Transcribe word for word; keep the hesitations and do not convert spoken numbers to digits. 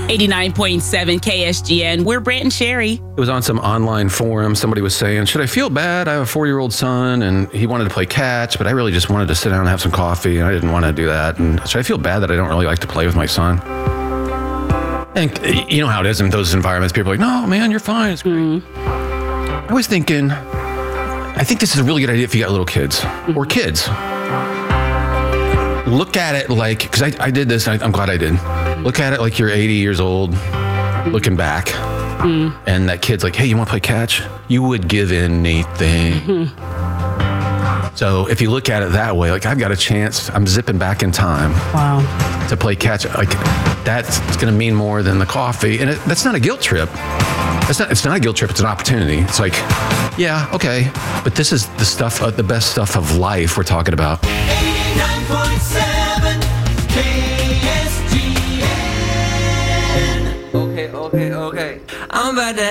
eighty-nine point seven K S G N. We're Brant and Sherry. It was on some online forum. Somebody was saying, should I feel bad? I have a four-year-old son, and he wanted to play catch, but I really just wanted to sit down and have some coffee, and I didn't want to do that. And should I feel bad that I don't really like to play with my son? And you know how it is in those environments. People are like, no, man, you're fine. It's great. Mm. I was thinking, I think this is a really good idea if you got little kids or kids. Look at it like, because I, I did this, and I, I'm glad I did. Look at it like you're eighty years old, looking back, mm. and that kid's like, hey, you want to play catch? You would give anything. Mm-hmm. So if you look at it that way, like I've got a chance, I'm zipping back in time. Wow. To play catch, like that's going to mean more than the coffee. And it, that's not a guilt trip. That's not, it's not a guilt trip, it's an opportunity. It's like, yeah, okay, but this is the stuff, uh, the best stuff of life we're talking about. eighty-nine point seven K S G N. Okay, okay, okay. I'm about to